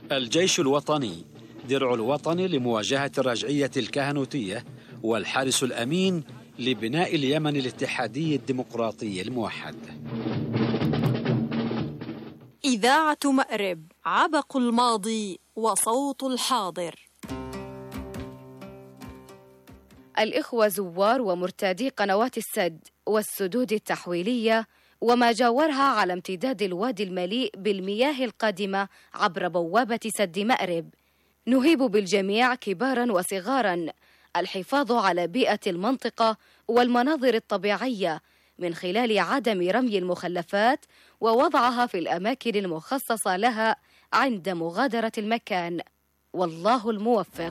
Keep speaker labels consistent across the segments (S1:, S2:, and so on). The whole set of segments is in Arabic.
S1: الجيش الوطني درع الوطن لمواجهة الرجعية الكهنوتية، والحارس الأمين لبناء اليمن الاتحادي الديمقراطي الموحد.
S2: إذاعة مأرب، عبق الماضي وصوت الحاضر.
S3: الإخوة زوار ومرتادي قنوات السد والسدود التحويلية وما جاورها على امتداد الوادي المليء بالمياه القادمة عبر بوابة سد مأرب، نهيب بالجميع كبارا وصغارا الحفاظ على بيئة المنطقة والمناظر الطبيعية من خلال عدم رمي المخلفات ووضعها في الأماكن المخصصة لها عند مغادرة المكان. والله الموفق.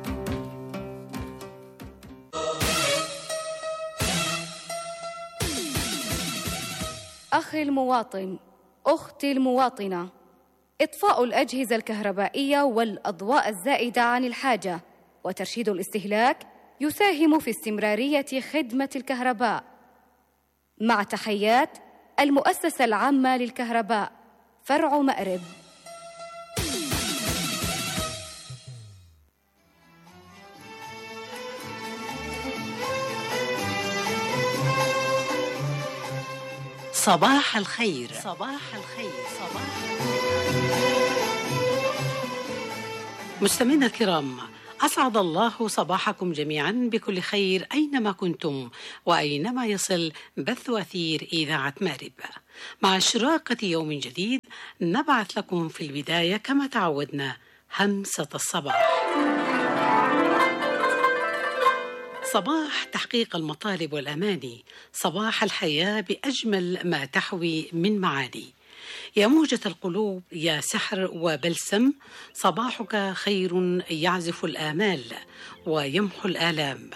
S3: أخي المواطن، أختي المواطنة، إطفاء الأجهزة الكهربائية والأضواء الزائدة عن الحاجة وترشيد الاستهلاك يساهم في استمرارية خدمة الكهرباء. مع تحيات المؤسسة العامة للكهرباء، فرع مأرب.
S4: صباح الخير. صباح الخير. مستمعينا الكرام، أسعد الله صباحكم جميعا بكل خير أينما كنتم وأينما يصل بث أثير إذاعة مأرب. مع إشراقة يوم جديد نبعث لكم في البداية كما تعودنا همسة الصباح. صباح تحقيق المطالب والأماني، صباح الحياة بأجمل ما تحوي من معاني. يا موجة القلوب يا سحر وبلسم، صباحك خير يعزف الآمال ويمحو الآلام.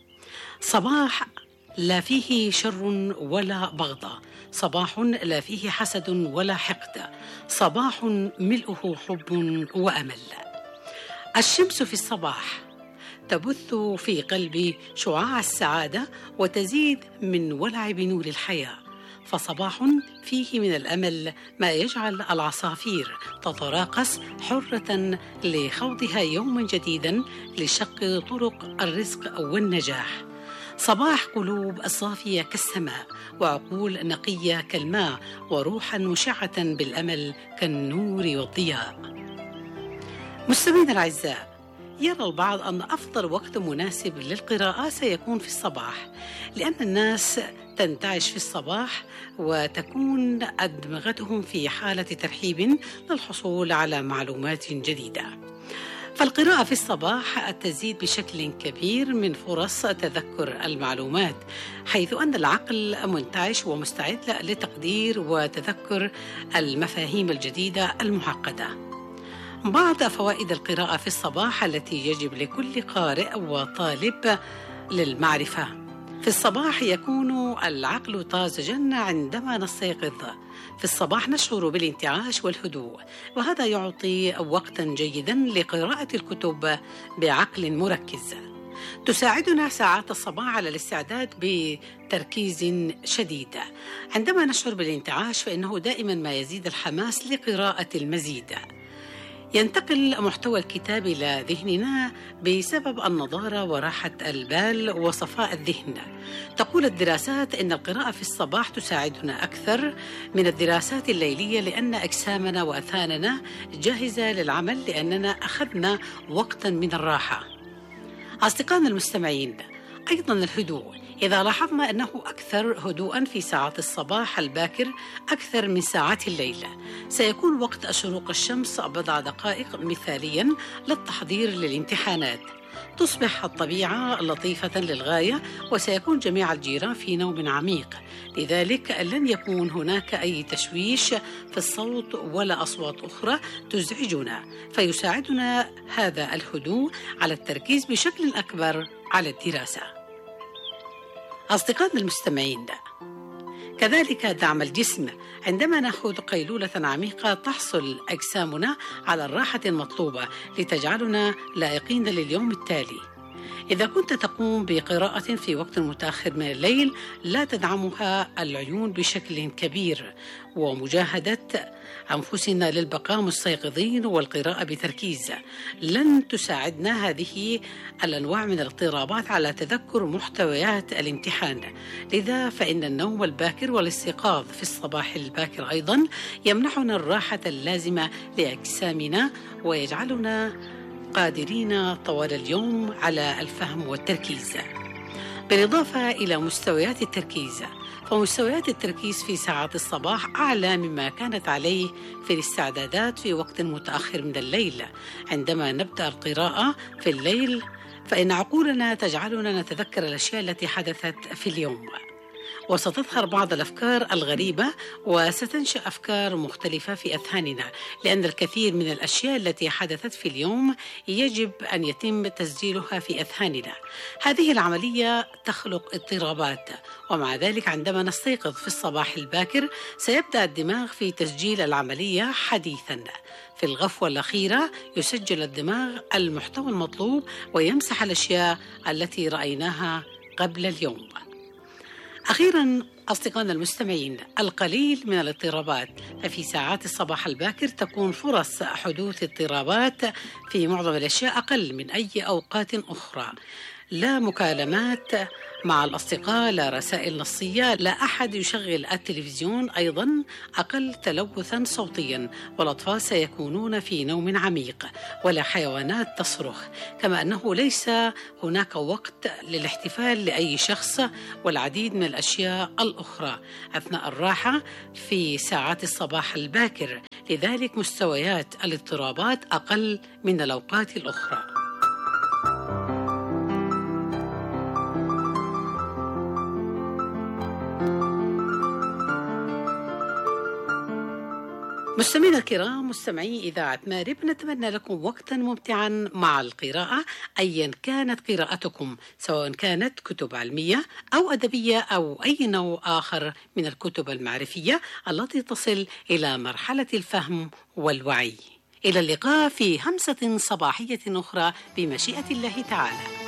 S4: صباح لا فيه شر ولا بغضة، صباح لا فيه حسد ولا حقد، صباح ملؤه حب وأمل. الشمس في الصباح تبث في قلبي شعاع السعادة وتزيد من ولع بنور الحياة، فصباح فيه من الأمل ما يجعل العصافير تتراقص حرة لخوضها يوما جديدا لشق طرق الرزق والنجاح. صباح قلوب الصافية كالسماء وعقول نقية كالماء وروحا مشعة بالأمل كالنور والضياء. مستمعينا الأعزاء، يرى البعض أن أفضل وقت مناسب للقراءة سيكون في الصباح، لأن الناس تنتعش في الصباح وتكون أدمغتهم في حالة ترحيب للحصول على معلومات جديدة. فالقراءة في الصباح تزيد بشكل كبير من فرص تذكر المعلومات، حيث أن العقل منتعش ومستعد لتقدير وتذكر المفاهيم الجديدة المعقدة. بعض فوائد القراءة في الصباح التي يجب لكل قارئ وطالب للمعرفة: في الصباح يكون العقل طازجا عندما نستيقظ. في الصباح نشعر بالانتعاش والهدوء، وهذا يعطي وقتا جيدا لقراءة الكتب بعقل مركز. تساعدنا ساعات الصباح على الاستعداد بتركيز شديد. عندما نشعر بالانتعاش فإنه دائما ما يزيد الحماس لقراءة المزيد. ينتقل محتوى الكتاب إلى ذهننا بسبب النضارة وراحة البال وصفاء الذهن. تقول الدراسات إن القراءة في الصباح تساعدنا أكثر من الدراسات الليلية، لأن أجسامنا وأذهاننا جاهزة للعمل لأننا أخذنا وقتا من الراحة. أصدقائنا المستمعين، أيضا الهدوء. إذا لاحظنا أنه أكثر هدوءا في ساعات الصباح الباكر أكثر من ساعات الليل، سيكون وقت شروق الشمس بضع دقائق مثاليا للتحضير للامتحانات. تصبح الطبيعة لطيفة للغاية، وسيكون جميع الجيران في نوم عميق، لذلك لن يكون هناك أي تشويش في الصوت ولا أصوات أخرى تزعجنا، فيساعدنا هذا الهدوء على التركيز بشكل أكبر على الدراسة. أصدقائنا المستمعين، كذلك دعم الجسم. عندما نأخذ قيلولة عميقة تحصل أجسامنا على الراحة المطلوبة لتجعلنا لائقين لليوم التالي. إذا كنت تقوم بقراءة في وقت متأخر من الليل لا تدعمها العيون بشكل كبير، ومجاهدة أنفسنا للبقاء مستيقظين والقراءة بتركيز لن تساعدنا هذه الأنواع من الاضطرابات على تذكر محتويات الامتحان. لذا فإن النوم الباكر والاستيقاظ في الصباح الباكر أيضا يمنحنا الراحة اللازمة لأجسامنا ويجعلنا قادرين طوال اليوم على الفهم والتركيز. بالإضافة إلى مستويات التركيز، فمستويات التركيز في ساعات الصباح أعلى مما كانت عليه في الاستعدادات في وقت متأخر من الليل. عندما نبدأ القراءة في الليل فإن عقولنا تجعلنا نتذكر الأشياء التي حدثت في اليوم، وستظهر بعض الأفكار الغريبة وستنشأ أفكار مختلفة في أذهاننا، لأن الكثير من الأشياء التي حدثت في اليوم يجب أن يتم تسجيلها في أذهاننا. هذه العملية تخلق اضطرابات، ومع ذلك عندما نستيقظ في الصباح الباكر سيبدأ الدماغ في تسجيل العملية حديثاً. في الغفوة الأخيرة يسجل الدماغ المحتوى المطلوب ويمسح الأشياء التي رأيناها قبل اليوم. أخيراً أصدقائنا المستمعين، القليل من الاضطرابات، ففي ساعات الصباح الباكر تكون فرص حدوث اضطرابات في معظم الأشياء أقل من أي أوقات أخرى. لا مكالمات مع الأصدقاء، لا رسائل نصية، لا أحد يشغل التلفزيون، أيضا أقل تلوثا صوتيا، والأطفال سيكونون في نوم عميق، ولا حيوانات تصرخ، كما أنه ليس هناك وقت للاحتفال لأي شخص، والعديد من الأشياء الأخرى أثناء الراحة في ساعات الصباح الباكر. لذلك مستويات الاضطرابات أقل من الأوقات الأخرى. مستمعينا الكرام، مستمعي إذاعة مارب، نتمنى لكم وقتا ممتعا مع القراءة أيا كانت قراءتكم، سواء كانت كتب علمية أو أدبية أو أي نوع آخر من الكتب المعرفية التي تصل إلى مرحلة الفهم والوعي. إلى اللقاء في همسة صباحية أخرى بمشيئة الله تعالى.